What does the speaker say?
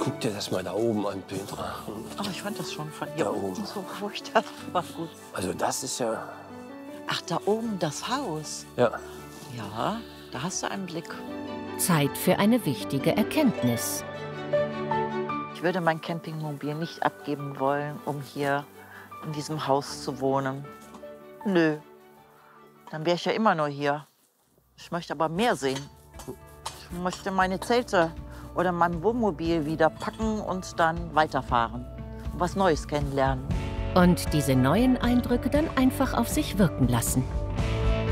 Guck dir das mal da oben an, Petra. Aber ich fand das schon von hier Da oben oben. so furchtbar gut. Also das ist ja... Ach, da oben das Haus. Ja. Ja, da hast du einen Blick. Zeit für eine wichtige Erkenntnis. Ich würde mein Campingmobil nicht abgeben wollen, um hier in diesem Haus zu wohnen. Nö, dann wäre ich ja immer nur hier. Ich möchte aber mehr sehen. Ich möchte meine Zelte oder mein Wohnmobil wieder packen und dann weiterfahren. Und was Neues kennenlernen. Und diese neuen Eindrücke dann einfach auf sich wirken lassen.